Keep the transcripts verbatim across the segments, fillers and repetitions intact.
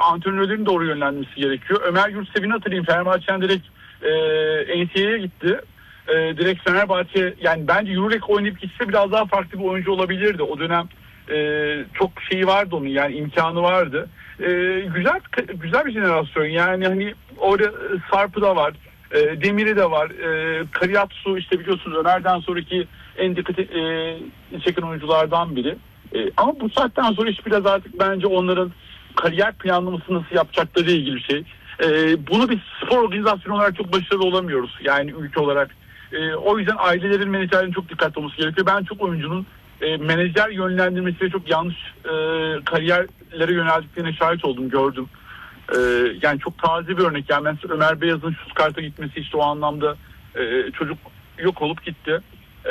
antrenörlerin doğru yönlendirmesi gerekiyor. Ömer Yurtseven'i hatırlayayım, Fenerbahçe'den direkt e, N C A'ye gitti. E, direkt Fenerbahçe, yani bence Euroleague oynayıp gitse biraz daha farklı bir oyuncu olabilirdi. O dönem e, çok şeyi vardı onun, yani imkanı vardı. E, güzel güzel bir jenerasyon, yani hani orada Sarp'ı da var, e, Demir'i de var, e, Kariyatsu işte biliyorsunuz Ömer'den sonraki en dikkat e, çeken oyunculardan biri. E, ama bu saatten sonra iş biraz artık bence onların kariyer planlaması nasıl yapacakları ile ilgili bir şey. E, bunu bir spor organizasyonu olarak çok başarılı olamıyoruz, yani ülke olarak. E, o yüzden ailelerin, menajerlerin çok dikkatli olması gerekiyor. Ben çok oyuncunun e, menajer yönlendirmesiyle çok yanlış e, kariyerlere yöneldiklerine şahit oldum, gördüm. E, yani çok taze bir örnek. Yani mesela Ömer Beyaz'ın Stuttgart'a gitmesi, işte o anlamda e, çocuk yok olup gitti. E,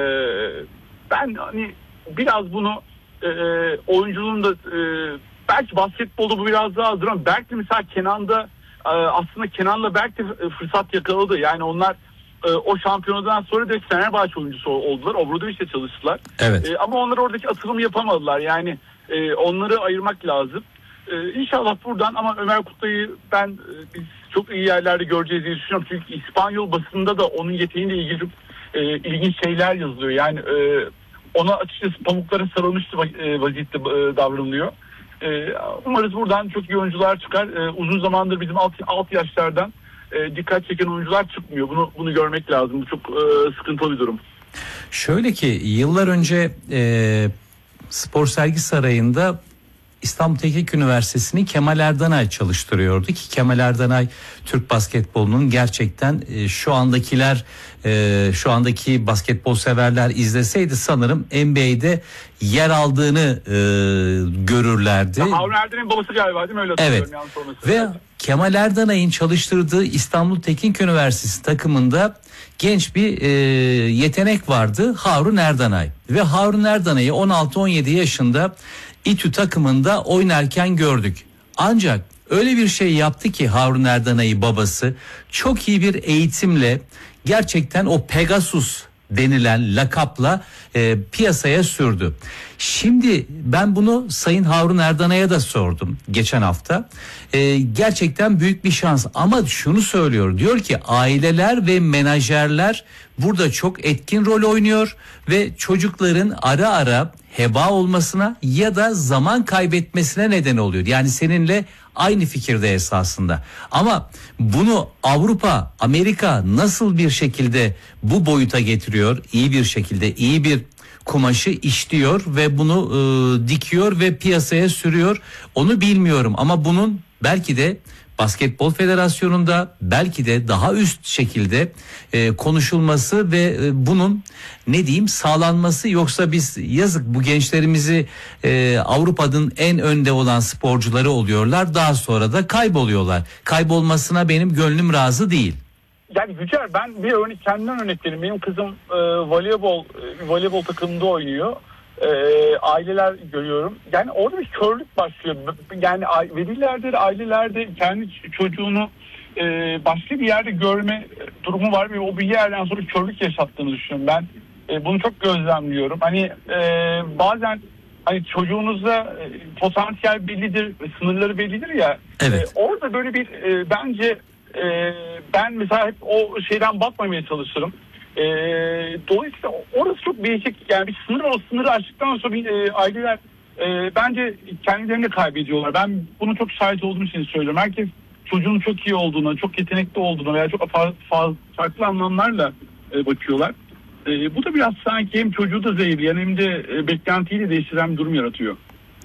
ben hani biraz bunu e, oyunculuğun da e, belki basketbolda bu biraz daha azdır ama belki mesela Kenan'da e, aslında Kenan'la belki de fırsat yakaladı. Yani onlar e, o şampiyonadan sonra da Fenerbahçe oyuncusu oldular. Obradoviç'le çalıştılar. Evet. E, ama onlar oradaki atılımı yapamadılar. Yani e, onları ayırmak lazım. E, İnşallah buradan, ama Ömer Kutlu'yu ben e, biz çok iyi yerlerde göreceğiz diye düşünüyorum. Çünkü İspanyol basında da onun yeteneğiyle ilgili çok e, ilginç şeyler yazılıyor. Yani e, ona açıkçası pamuklara sarılmıştı vaziyette e, davranılıyor. E, umarız buradan çok iyi oyuncular çıkar. E, uzun zamandır bizim alt, alt yaşlardan e, dikkat çeken oyuncular çıkmıyor. Bunu bunu görmek lazım. Bu çok e, sıkıntılı bir durum. Şöyle ki yıllar önce e, Spor Sergi Sarayı'nda İstanbul Teknik Üniversitesi'ni Kemal Erdanay çalıştırıyordu ki Kemal Erdanay Türk basketbolunun gerçekten e, şu andakiler e, şu andaki basketbol severler izleseydi sanırım N B A'de yer aldığını e, görürlerdi. Ya, Harun Erdanay'ın babası galiba, değil mi? Öyle evet. Ve Kemal Erdanay'ın çalıştırdığı İstanbul Teknik Üniversitesi takımında genç bir e, yetenek vardı, Harun Erdanay. Ve Harun Erdanay'ı on altı on yedi yaşında İTÜ takımında oynarken gördük. Ancak öyle bir şey yaptı ki Harun Erdanay'ı babası çok iyi bir eğitimle gerçekten o Pegasus denilen lakapla e, piyasaya sürdü. Şimdi ben bunu Sayın Harun Erdanay'a da sordum geçen hafta. E, gerçekten büyük bir şans, ama şunu söylüyor, diyor ki aileler ve menajerler burada çok etkin rol oynuyor ve çocukların ara ara heba olmasına ya da zaman kaybetmesine neden oluyor. Yani seninle aynı fikirde esasında. Ama bunu Avrupa, Amerika nasıl bir şekilde bu boyuta getiriyor? İyi bir şekilde, iyi bir kumaşı işliyor ve bunu e, dikiyor ve piyasaya sürüyor. Onu bilmiyorum ama bunun belki de Basketbol Federasyonu'nda belki de daha üst şekilde e, konuşulması ve e, bunun ne diyeyim sağlanması, yoksa biz yazık bu gençlerimizi e, Avrupa'nın en önde olan sporcuları oluyorlar, daha sonra da kayboluyorlar. Kaybolmasına benim gönlüm razı değil. Yani Yücel, ben bir örnek kendimden örnek vereyim. Benim kızım e, voleybol e, voleybol takımında oynuyor. E, aileler görüyorum. Yani orada bir körlük başlıyor. Yani velilerde, ailelerde kendi çocuğunu e, başka bir yerde görme durumu var ve o bir yerden sonra körlük yaşattığını düşünüyorum. Ben e, bunu çok gözlemliyorum. Hani e, bazen hani çocuğunuzda e, potansiyel bellidir, sınırları bellidir ya. Evet. E, orada böyle bir e, bence e, ben mesela hep o şeyden bakmamaya çalışırım. E, dolayısıyla orası çok değişik. Yani bir sınır, o sınırı aştıktan sonra bir, e, aileler e, bence kendilerini kaybediyorlar. Ben bunu çok şahit olduğum için söylüyorum. Herkes çocuğun çok iyi olduğuna, çok yetenekli olduğuna veya çok fa- fa- farklı anlamlarla e, bakıyorlar. E, bu da biraz sanki hem çocuğu da zehirleyen hem de e, beklentiyi de değiştiren bir durum yaratıyor.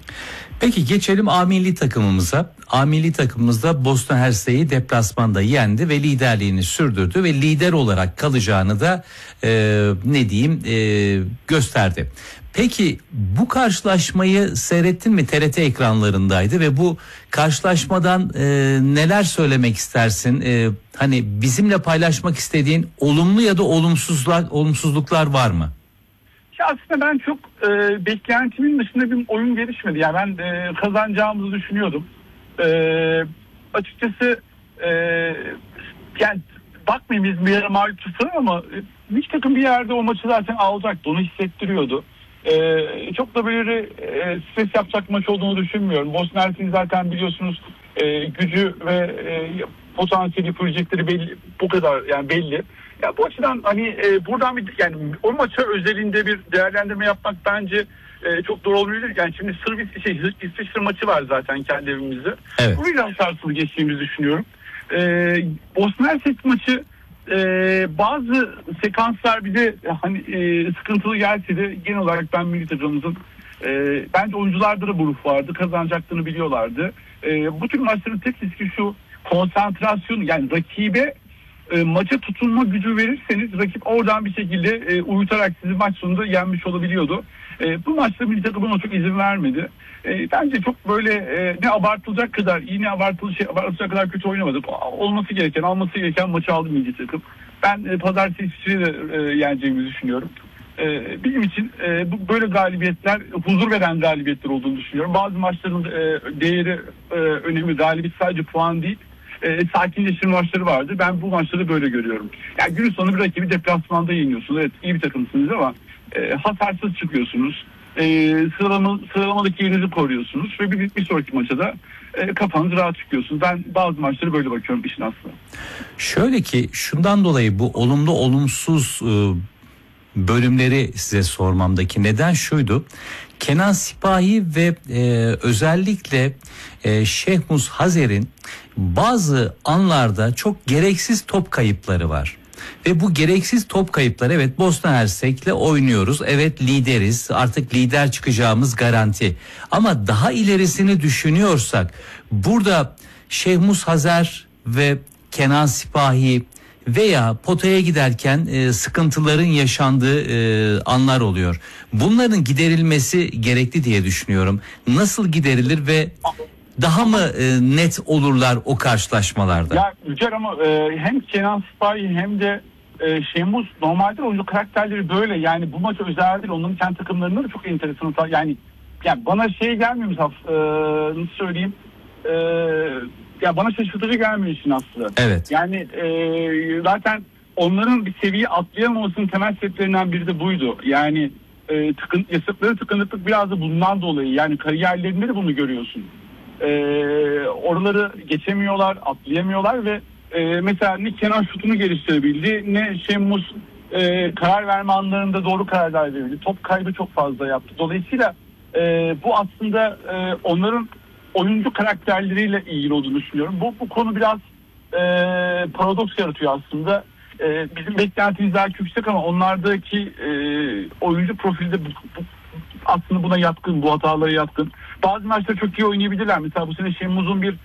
Peki geçelim A milli takımımıza. A milli takımımızda Bosna Hersek'i deplasmanda yendi ve liderliğini sürdürdü ve lider olarak kalacağını da e, ne diyeyim e, gösterdi. Peki bu karşılaşmayı seyrettin mi? T R T ekranlarındaydı ve bu karşılaşmadan e, neler söylemek istersin? E, hani bizimle paylaşmak istediğin olumlu ya da olumsuzlar, olumsuzluklar var mı? Ya aslında ben çok e, beklentimin dışında bir oyun gelişmedi. Yani ben e, kazanacağımızı düşünüyordum. E, açıkçası e, yani bakmayayım biz bir yere mağlup tutalım ama e, hiç takım bir yerde o maçı zaten alacaktı. Onu hissettiriyordu. Ee, çok da böyle e, stres yapacak maç olduğunu düşünmüyorum. Bosna Hersek'in zaten biliyorsunuz e, gücü ve e, potansiyeli, projektleri belli, bu kadar yani belli. Ya bu açıdan hani e, buradan bir yani o maça özelinde bir değerlendirme yapmak bence e, çok doğru olabilir. Yani şimdi Sırbistan şey İsviçre maçı var zaten kendi evimizde. Evet. Bu yüzden sarsılı geçtiğimizi düşünüyorum. E, Bosna Hersek maçı Ee, bazı sekanslar bize hani e, sıkıntılı gelse de genel olarak ben milli takımımızın e, bence oyuncularda da bu ruh vardı, kazanacaklarını biliyorlardı. E, bu tür maçların tek riski şu, konsantrasyon, yani rakibe e, maça tutunma gücü verirseniz rakip oradan bir şekilde e, uyutarak sizi maç sonunda yenmiş olabiliyordu. E, bu maçta milli takım buna çok izin vermedi. E, bence çok böyle e, ne abartılacak kadar iyi ne abartılacak, şey, abartılacak kadar kötü oynamadık. Olması gereken, alması gereken maçı aldı milli takım. Ben e, pazartesi İsviçre'yi de e, yeneceğimizi düşünüyorum. E, bizim için e, bu böyle galibiyetler huzur veren galibiyetler olduğunu düşünüyorum. Bazı maçların e, değeri, e, önemi, galibiyet sadece puan değil. E, sakinleştirme maçları vardı. Ben bu maçları böyle görüyorum. Yani günün sonu bir rakibi deplasmanda yeniyorsunuz. Evet, iyi bir takımsınız ama e, hasarsız çıkıyorsunuz. E, sıralama, sıralamadaki yerinizi koruyorsunuz ve bir, bir sonraki maça da e, kafanız rahat çıkıyorsunuz. Ben bazı maçları böyle bakıyorum işin aslında. Şöyle ki şundan dolayı bu olumlu olumsuz e, bölümleri size sormamdaki neden şuydu. Kenan Sipahi ve e, özellikle e, Şehmus Hazer'in bazı anlarda çok gereksiz top kayıpları var. Ve bu gereksiz top kayıpları, evet Bosna Hersek'le oynuyoruz, evet lideriz, artık lider çıkacağımız garanti. Ama daha ilerisini düşünüyorsak burada Şehmus Hazer ve Kenan Sipahi veya potaya giderken e, sıkıntıların yaşandığı e, anlar oluyor. Bunların giderilmesi gerekli diye düşünüyorum. Nasıl giderilir ve daha mı e, net olurlar o karşılaşmalarda? Ya Yücer ama e, hem Kenan Sipahi hem de e, Şehmus normalde oyuncu karakterleri böyle. Yani bu maç özel değil. Onların kendi takımlarında da çok enteresan. Yani, yani bana şey gelmiyor mesela e, nasıl söyleyeyim e, ya bana şaşırtıcı gelmiyor işin aslı. Evet. Yani e, zaten onların bir seviye atlayamamasının temel sebeplerinden biri de buydu. Yani e, tıkın, yaşadıkları tıkanıklık biraz da bundan dolayı. Yani kariyerlerinde de bunu görüyorsun. E, oraları geçemiyorlar, atlayamıyorlar ve e, mesela ne Kenan şutunu geliştirebildi, ne Şehmus e, karar verme anlarında doğru kararlar verebildi. Top kaybı çok fazla yaptı. Dolayısıyla e, bu aslında e, onların oyuncu karakterleriyle ilgili olduğunu düşünüyorum. Bu, bu konu biraz e, paradoks yaratıyor aslında. E, bizim beklentimiz daha yüksek ama onlardaki e, oyuncu profili de bu, bu, aslında buna yatkın, bu hatalara yatkın. Bazı maçta çok iyi oynayabilirler. Mesela bu sene Şehmuz'un bir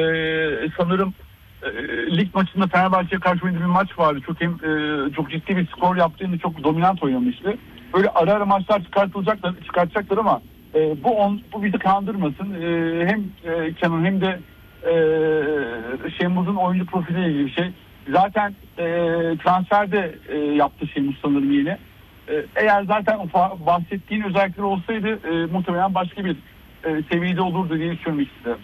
e, sanırım e, lig maçında Fenerbahçe'ye karşı oynadığı bir maç vardı. Çok hem e, çok ciddi bir skor yaptığında çok dominant oynamıştı. Böyle ara ara maçlar çıkartılacaklar, çıkartacaklar ama e, bu on, bu bizi kandırmasın. E, hem e, Kenan hem de e, Şehmuz'un oyuncu profiliyle ilgili bir şey. Zaten e, transferde e, yaptı Şehmuz sanırım yine. E, eğer zaten o bahsettiğin özellikler olsaydı e, muhtemelen başka bir e, seviyede olurdu diye düşünmek istedim.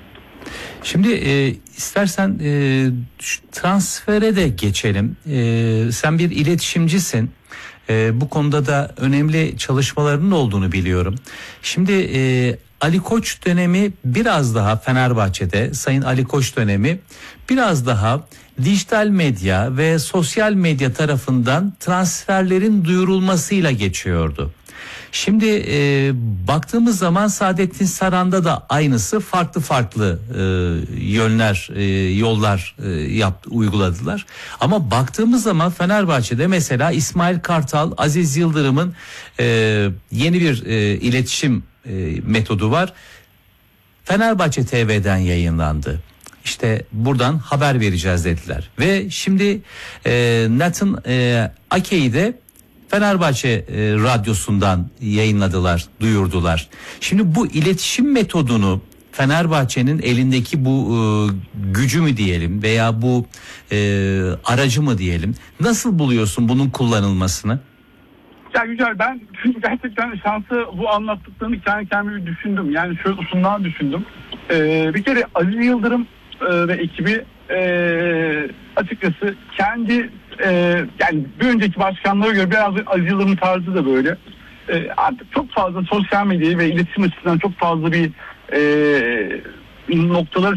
Şimdi e, istersen e, transfere de geçelim. E, sen bir iletişimcisin. E, bu konuda da önemli çalışmalarının olduğunu biliyorum. Şimdi e, Ali Koç dönemi biraz daha Fenerbahçe'de, Sayın Ali Koç dönemi biraz daha dijital medya ve sosyal medya tarafından transferlerin duyurulmasıyla geçiyordu. Şimdi e, baktığımız zaman Saadettin Saran'da da aynısı, farklı farklı e, yönler, e, yollar e, yaptı, uyguladılar. Ama baktığımız zaman Fenerbahçe'de mesela İsmail Kartal, Aziz Yıldırım'ın e, yeni bir e, iletişim e, metodu var. Fenerbahçe T V'den yayınlandı. İşte buradan haber vereceğiz dediler. Ve şimdi e, Nathan e, Ake'yi de Fenerbahçe e, radyosundan yayınladılar, duyurdular. Şimdi bu iletişim metodunu Fenerbahçe'nin elindeki bu e, gücü mü diyelim veya bu e, aracı mı diyelim, nasıl buluyorsun bunun kullanılmasını? Ya Yücel, ben gerçekten şansı bu anlattıklarını kendi kendime düşündüm. Yani şöyle şundan düşündüm. Ee, bir kere Aziz Yıldırım e, ve ekibi e, açıkçası kendi e, yani bir önceki başkanlara göre biraz Aziz Yıldırım'ın tarzı da böyle. e, artık çok fazla sosyal medyayı ve iletişim açısından çok fazla bir e, noktaları